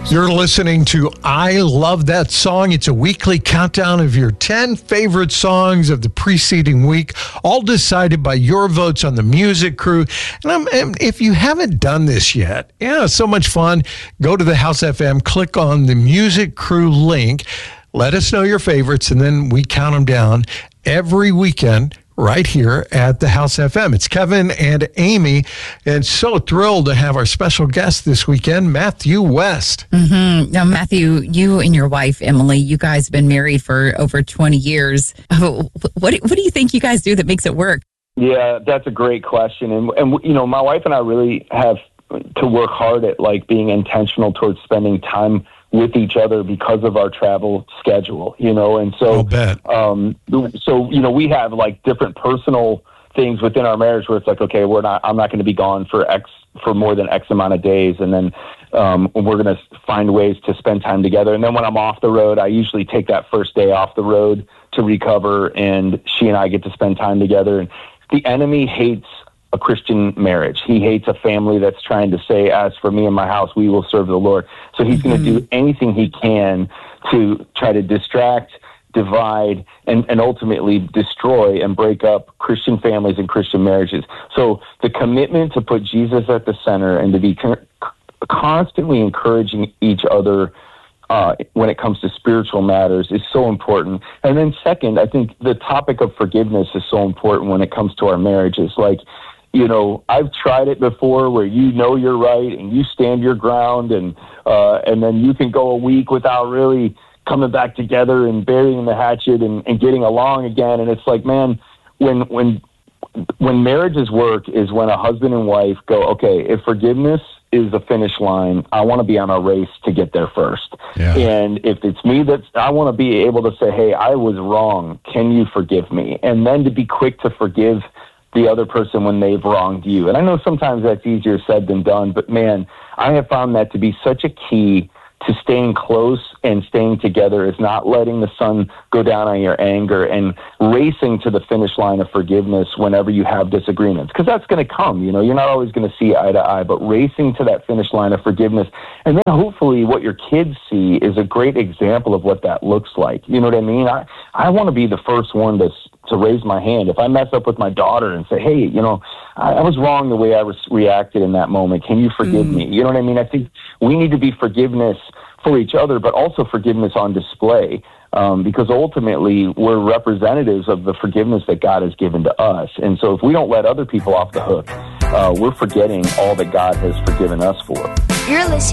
You're listening to I Love That Song. It's a weekly countdown of your 10 favorite songs of the preceding week, all decided by your votes on the Music Crew. And if you haven't done this yet, so much fun. Go to the House FM, click on the Music Crew link, let us know your favorites, and then we count them down every weekend right here at the House FM. It's Kevin and Amy, and so thrilled to have our special guest this weekend, Matthew West. Mm-hmm. Now, Matthew, you and your wife, Emily, you guys have been married for over 20 years. What do you think you guys do that makes it work? Yeah, that's a great question. And you know, my wife and I really have to work hard at being intentional towards spending time with each other because of our travel schedule, and so, we have different personal things within our marriage where it's okay, I'm not going to be gone for more than X amount of days. And then, we're going to find ways to spend time together. And then when I'm off the road, I usually take that first day off the road to recover, and she and I get to spend time together. And the enemy hates a Christian marriage. He hates a family that's trying to say, as for me and my house, we will serve the Lord. So he's going to do anything he can to try to distract, divide, and ultimately destroy and break up Christian families and Christian marriages. So the commitment to put Jesus at the center and to be constantly encouraging each other when it comes to spiritual matters is so important. And then second, I think the topic of forgiveness is so important when it comes to our marriages. I've tried it before where you're right and you stand your ground, and then you can go a week without really coming back together and burying the hatchet and getting along again. And it's man, when marriages work is when a husband and wife go, okay, if forgiveness is the finish line, I want to be on a race to get there first. Yeah. And if it's me, I want to be able to say, hey, I was wrong. Can you forgive me? And then to be quick to forgive the other person when they've wronged you. And I know sometimes that's easier said than done, but man, I have found that to be such a key to staying close and staying together, is not letting the sun go down on your anger and racing to the finish line of forgiveness whenever you have disagreements. Because that's going to come, you're not always going to see eye to eye, but racing to that finish line of forgiveness. And then hopefully what your kids see is a great example of what that looks like. You know what I mean? I want to be the first one to raise my hand. If I mess up with my daughter and say, hey, I was wrong the way I reacted in that moment. Can you forgive me? You know what I mean? I think we need to be forgiveness for each other, but also forgiveness on display, because ultimately we're representatives of the forgiveness that God has given to us. And so if we don't let other people off the hook, we're forgetting all that God has forgiven us for. You're listening